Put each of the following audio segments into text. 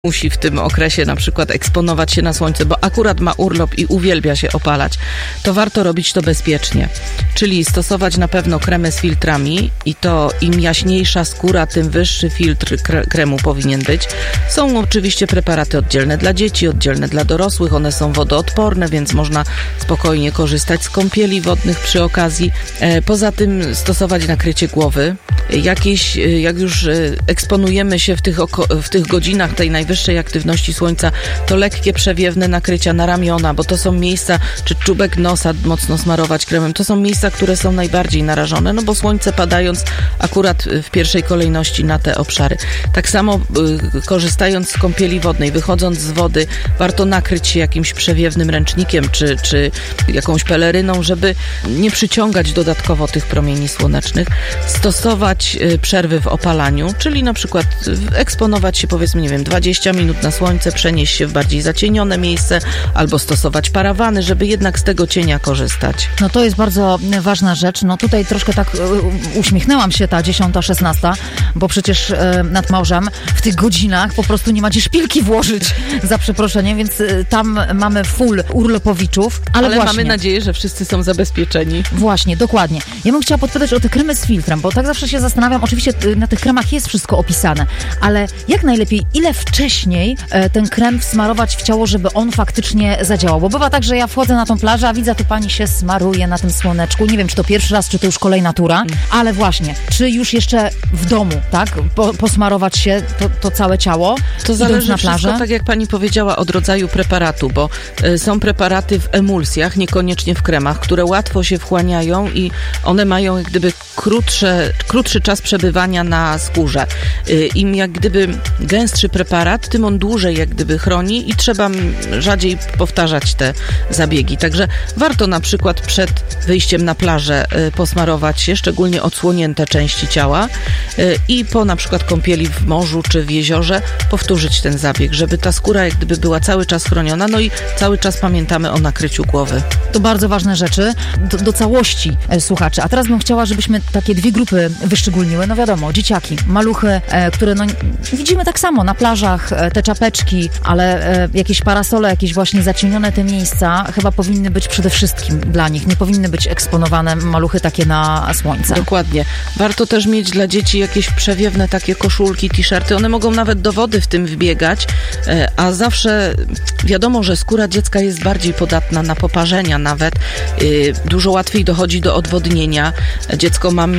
musi w tym okresie na przykład eksponować się na słońce, bo akurat ma urlop i uwielbia się opalać, to warto robić to bezpiecznie. Czyli stosować na pewno kremy z filtrami i to im jaśniejsza skóra, tym wyższy filtr kremu powinien być. Są oczywiście preparaty oddzielne dla dzieci, oddzielne dla dorosłych. One są wodoodporne, więc można spokojnie korzystać z kąpieli wodnych przy okazji. Poza tym stosować nakrycie głowy. Jak już eksponujemy się w tych godzinach tej najwyższej aktywności słońca, to lekkie przewiewne nakrycia na ramiona, bo to są miejsca, czy czubek nosa mocno smarować kremem, to są miejsca, które są najbardziej narażone, no bo słońce padając akurat w pierwszej kolejności na te obszary. Tak samo korzystając z kąpieli wodnej, wychodząc z wody, warto nakryć się jakimś przewiewnym ręcznikiem, czy jakąś peleryną, żeby nie przyciągać dodatkowo tych promieni słonecznych. Stosować przerwy w opalaniu, czyli na przykład eksponować się, powiedzmy, 20 minut na słońce, przenieść się w bardziej zacienione miejsce, albo stosować parawany, żeby jednak z tego cienia korzystać. No to jest bardzo ważna rzecz. No tutaj troszkę tak uśmiechnęłam się ta 10, 16, bo przecież nad morzem w tych godzinach po prostu nie macie szpilki włożyć, za przeproszeniem, więc tam mamy full urlopowiczów, ale właśnie, mamy nadzieję, że wszyscy są zabezpieczeni. Właśnie, dokładnie. Ja bym chciała podpytać o te kremy z filtrem, bo tak zawsze się zastanawiam, oczywiście na tych kremach jest wszystko opisane, ale jak najlepiej, ile wcześniej ten krem wsmarować w ciało, żeby on faktycznie zadziałał? Bo bywa tak, że ja wchodzę na tą plażę, a widzę, tu pani się smaruje na tym słoneczku. Nie wiem, czy to pierwszy raz, czy to już kolejna tura, ale właśnie, czy już jeszcze w domu, tak? Posmarować się to całe ciało, to zależy na plażę? Wszystko, tak jak pani powiedziała, od rodzaju preparatu, bo są preparaty w emulsjach, niekoniecznie w kremach, które łatwo się wchłaniają i one mają jak gdyby krótszy czas przebywania na skórze. Im jak gdyby gęstszy preparat, tym on dłużej jak gdyby chroni i trzeba rzadziej powtarzać te zabiegi. Także warto na przykład przed wyjściem na plażę posmarować się, szczególnie odsłonięte części ciała i po na przykład kąpieli w morzu czy w jeziorze powtórzyć ten zabieg, żeby ta skóra jak gdyby była cały czas chroniona, no i cały czas pamiętamy o nakryciu głowy. To bardzo ważne rzeczy do całości słuchaczy. A teraz bym chciała, żebyśmy takie dwie grupy wyszczególniły. No wiadomo, dzieciaki, maluchy, które widzimy tak samo na plażach, te czapeczki, ale jakieś parasole, jakieś właśnie zacienione te miejsca chyba powinny być przede wszystkim dla nich. Nie powinny być eksponowane maluchy takie na słońce. Dokładnie. Warto też mieć dla dzieci jakieś przewiewne takie koszulki, t-shirty. One mogą nawet do wody w tym wbiegać, a zawsze wiadomo, że skóra dziecka jest bardziej podatna na poparzenia nawet. Dużo łatwiej dochodzi do odwodnienia. Dziecko ma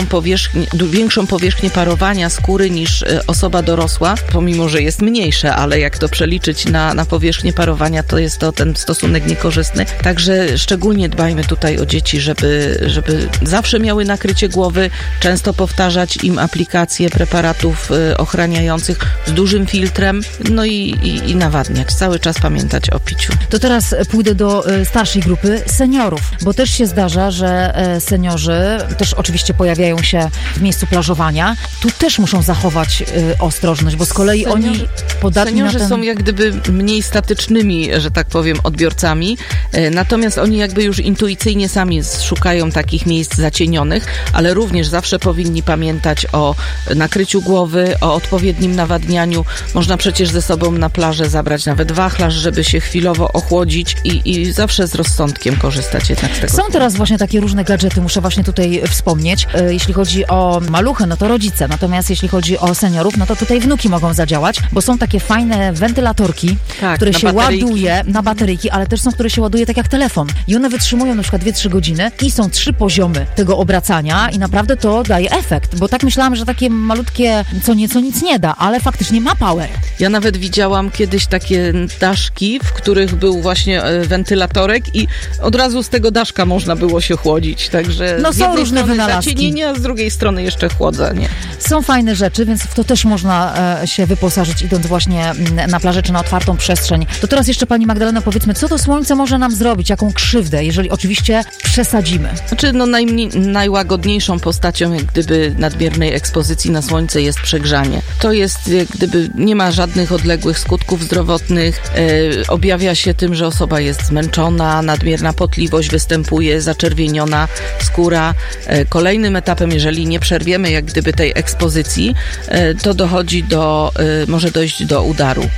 większą powierzchnię parowania skóry niż osoba dorosła, pomimo że jest mniejsze, ale jak to przeliczyć na powierzchnię parowania, to jest to ten stosunek niekorzystny. Także szczególnie dbajmy tutaj o dzieci, żeby zawsze miały nakrycie głowy, często powtarzać im aplikacje preparatów ochraniających z dużym filtrem, no i nawadniać, cały czas pamiętać o piciu. To teraz pójdę do starszej grupy seniorów, bo też się zdarza, że seniorzy też oczywiście pojawiają się w miejscu plażowania. Tu też muszą zachować ostrożność, bo z kolei oni podatni seniorzy na ten... są jak gdyby mniej statycznymi, że tak powiem, odbiorcami, natomiast oni jakby już intuicyjnie sami szukają takich miejsc zacienionych, ale również zawsze powinni pamiętać o nakryciu głowy, o odpowiednim nawadnianiu. Można przecież ze sobą na plażę zabrać nawet wachlarz, żeby się chwilowo ochłodzić i zawsze z rozsądkiem korzystać jednak z tego. Są teraz właśnie takie różne gadżety, muszę właśnie tutaj wspomnieć. Jeśli chodzi o maluchy, no to rodzice, natomiast jeśli chodzi o seniorów, no to tutaj wnuki mogą zadziałać, bo są takie fajne wentylatorki, które się ładuje na bateryjki, ale też są, które się ładuje tak jak telefon. I one wytrzymują na przykład 2-3 godziny i są 3 poziomy tego obracania i naprawdę to daje efekt, bo tak myślałam, że takie malutkie co nieco nic nie da, ale faktycznie ma power. Ja nawet widziałam kiedyś takie daszki, w których był właśnie wentylatorek i od razu z tego daszka można było się chłodzić, także no są różne wynalazki. Zacienienie, a z drugiej strony jeszcze chłodzenie. Są fajne rzeczy, więc w to też można się wyposażyć, idąc właśnie na plażę czy na otwartą przestrzeń. To teraz jeszcze pani Magdalena, powiedzmy, co to słońce może nam zrobić, jaką krzywdę, jeżeli oczywiście przesadzimy? Znaczy, najłagodniejszą postacią jak gdyby nadmiernej ekspozycji na słońce jest przegrzanie. To jest jak gdyby, nie ma żadnych odległych skutków zdrowotnych, objawia się tym, że osoba jest zmęczona, nadmierna potliwość występuje, zaczerwieniona skóra, kolejnym etapem, jeżeli nie przerwiemy jak gdyby tej ekspozycji, to może dojść do udaru.